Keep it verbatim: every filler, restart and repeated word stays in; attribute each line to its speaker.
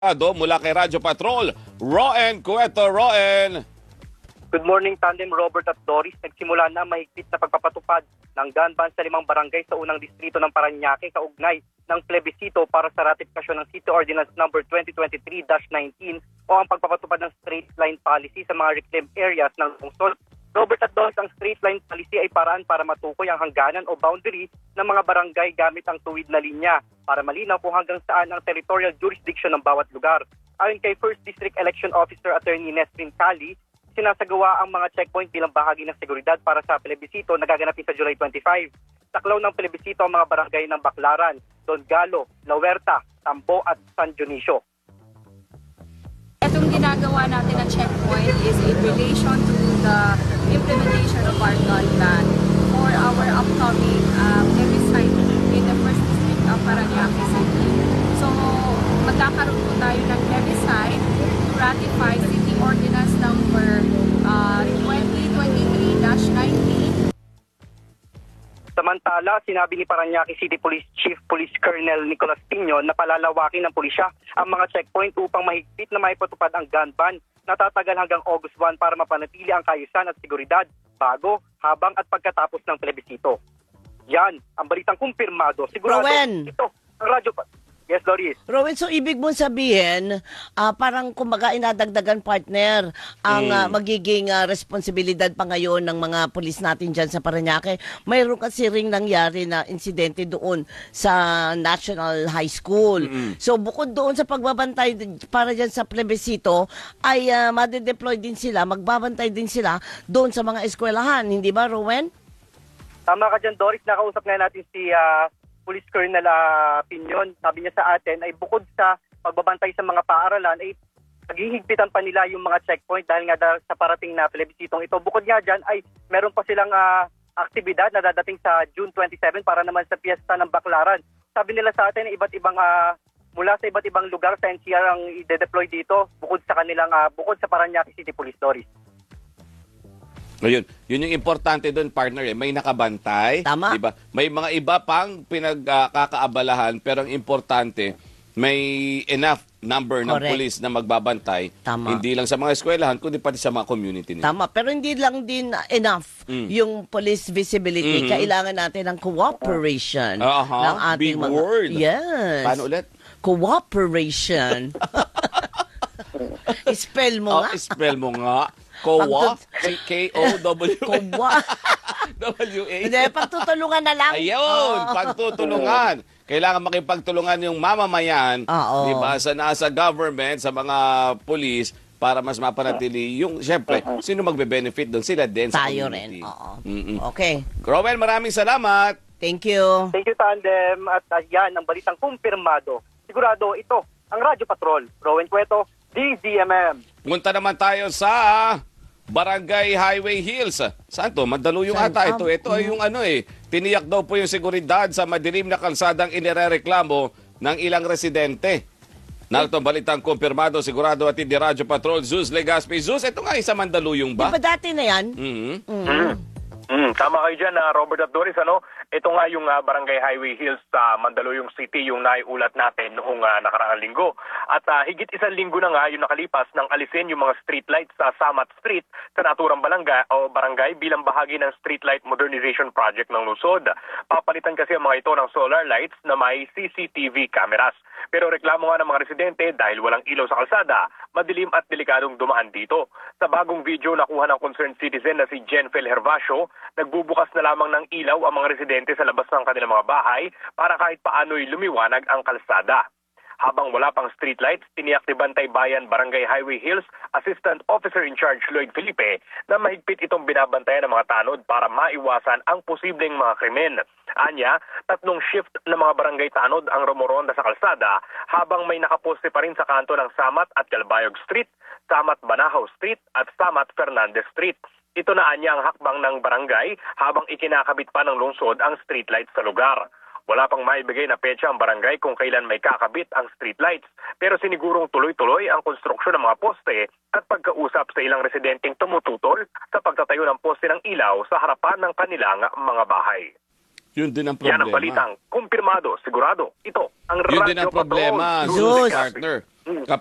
Speaker 1: Do mula kay Radyo Patrol, Roen Cueto. Roen.
Speaker 2: Good morning, Tandem Robert at Doris. Nagsimula na mahigpit na pagpapatupad ng gun ban sa limang barangay sa unang distrito ng Parañaque kaugnay ng plebisito para sa ratifikasyon ng City Ordinance number twenty twenty-three dash nineteen o ang pagpapatupad ng straight line policy sa mga reclaimed areas ng lungsod. Robert at Doris, ang straight line policy ay paraan para matukoy ang hangganan o boundary ng mga barangay gamit ang tuwid na linya para malinaw kung hanggang saan ang territorial jurisdiction ng bawat lugar. Ayon kay First District Election Officer Attorney Nesrin Cali, sinasagawa ang mga checkpoint bilang bahagi ng seguridad para sa plebisito na gaganapin sa July twenty-five. Saklaw ng plebisito ang mga barangay ng Baclaran, Don Galo, La Huerta, Tambo at San Dionisio.
Speaker 3: Itong ginagawa natin na checkpoint is in relation to the implementation of our gun ban for our upcoming uh, plebiscite in the first district of Parañaque City. So, magkakaroon po tayo ng plebiscite to ratify City Ordinance number uh, twenty twenty-three dash nineteen.
Speaker 2: Samantala, sinabi ni Parañaque City Police Chief Police Colonel Nicolas Piño na palalawakin ng pulisya ang mga checkpoint upang mahigpit na maipatupad ang gun ban na tatagal hanggang August first para mapanatili ang kaayusan at seguridad bago, habang at pagkatapos ng plebisito. Yan ang balitang kumpirmado. Sigurado
Speaker 4: Rowen.
Speaker 2: ito ang radyo pa. Yes, Doris.
Speaker 4: Rowen, so ibig mong sabihin, ah, parang kumbaga inadagdagan partner ang ah, magiging ah, responsibilidad pa ngayon ng mga pulis natin dyan sa Parañaque. Mayroon kasi ring nangyari na insidente doon sa National High School.
Speaker 1: Mm-hmm.
Speaker 4: So bukod doon sa pagbabantay para dyan sa plebisito, ay uh, madedeploy din sila, magbabantay din sila doon sa mga eskwelahan. Hindi ba, Rowen?
Speaker 2: Tama ka dyan, Doris. Nakausap nga natin si uh, Police Colonel uh, Piñon. Sabi niya sa atin ay bukod sa pagbabantay sa mga paaralan ay naghihigpitan pa nila yung mga checkpoint dahil nga dahil sa parating na plebisitong ito. Bukod nga dyan ay meron pa silang uh, aktibidad na dadating sa June twenty-seven para naman sa piyesta ng Baclaran. Sabi nila sa atin ay iba't ibang uh, mula sa iba't ibang lugar sa N C R ang i-deploy dito bukod sa kanilang uh, bukod sa Parañaque City Police, Doris.
Speaker 1: Ayun, yun yung importante doon, partner. Eh. May nakabantay.
Speaker 4: Tama.
Speaker 1: Diba? May mga iba pang pinagkakaabalahan, pero ang importante, may enough number ng
Speaker 4: Correct.
Speaker 1: pulis na magbabantay.
Speaker 4: Tama.
Speaker 1: Hindi lang sa mga eskwelahan, kundi pati sa mga community nila.
Speaker 4: Tama, pero hindi lang din enough
Speaker 1: Mm.
Speaker 4: yung police visibility.
Speaker 1: Mhm.
Speaker 4: Kailangan natin ng cooperation
Speaker 1: Aha,
Speaker 4: ng ating
Speaker 1: big
Speaker 4: mga...
Speaker 1: word.
Speaker 4: Yes.
Speaker 1: Paano ulit?
Speaker 4: Cooperation. Spell mo
Speaker 1: Oh,
Speaker 4: nga.
Speaker 1: spell mo nga. Kowa. K O W
Speaker 4: Kowa.
Speaker 1: W A.
Speaker 4: Hindi, pagtutulungan na lang.
Speaker 1: Ayun,
Speaker 4: Oo.
Speaker 1: pagtutulungan. Kailangan makipagtulungan yung mamamayan,
Speaker 4: Oo.
Speaker 1: di ba, sa nasa government, sa mga police, para mas mapanatili yung, syempre, sino magbe-benefit doon? Sila din sa
Speaker 4: Tayo
Speaker 1: community.
Speaker 4: rin. Oo.
Speaker 1: Mm-mm.
Speaker 4: Okay.
Speaker 1: Rowen, maraming salamat.
Speaker 4: Thank you.
Speaker 2: Thank you, Tandem. At uh, yan ang balitang kumpirmado. Sigurado ito ang Radyo Patrol. Rowen Cueto, D Z M M.
Speaker 1: Punta naman tayo sa Barangay Highway Hills. Saan to? Mandaluyong
Speaker 4: Saan?
Speaker 1: ata ito.
Speaker 4: Ah,
Speaker 1: Ito ay yung ano eh. Tiniyak daw po yung seguridad sa madilim na kalsadang inirereklamo ng ilang residente. Narito ang balitang kumpirmado, sigurado at hindi Radyo Patrol, Zeus Legaspi. Zeus, ito nga isa Mandaluyong
Speaker 4: Di
Speaker 1: ba?
Speaker 4: ba dati na yan?
Speaker 1: Mhm.
Speaker 4: Mm.
Speaker 5: Mm, tama kayo dyan, uh, Robert at Doris. Ano? Ito nga yung uh, Barangay Highway Hills sa Mandaluyong City, yung naiulat natin noong uh, nakaraang linggo. At uh, higit isang linggo na nga yung nakalipas nang alisin yung mga street lights sa Samat Street sa naturang balangga, o barangay bilang bahagi ng streetlight modernization project ng lungsod. Papalitan kasi ang mga ito ng solar lights na may C C T V cameras. Pero reklamo nga ng mga residente dahil walang ilaw sa kalsada, madilim at delikadong dumaan dito. Sa bagong video nakuha ng concerned citizen na si Jenfel Hervasio, nagbubukas na lamang ng ilaw ang mga residente sa labas ng kanilang mga bahay para kahit paano'y lumiwanag ang kalsada. Habang wala pang streetlights, tiniyak ni Bantay Bayan Barangay Highway Hills Assistant Officer in Charge Lloyd Felipe na mahigpit itong binabantayan ng mga tanod para maiwasan ang posibleng mga krimen. Anya, tatlong shift ng mga barangay tanod ang rumoronda sa kalsada habang may nakaposte pa rin sa kanto ng Samat at Calbayog Street, Samat Banahaw Street at Samat Fernandez Street. Ito na anya ang hakbang ng barangay habang ikinakabit pa ng lungsod ang streetlights sa lugar. Wala pang maibigay na petsa ang barangay kung kailan may kakabit ang streetlights, pero sinigurong tuloy-tuloy ang konstruksyon ng mga poste at pagkausap sa ilang residenteng tumututol sa pagtatayo ng poste ng ilaw sa harapan ng kanilang mga bahay.
Speaker 1: Yun din ang
Speaker 5: Yan ang
Speaker 1: problema.
Speaker 5: balitang kumpirmado, sigurado. Ito ang
Speaker 1: Yun din ang
Speaker 5: Radyo
Speaker 1: problema,
Speaker 5: Patrol.
Speaker 1: Zeus,
Speaker 4: Zeus.
Speaker 1: partner.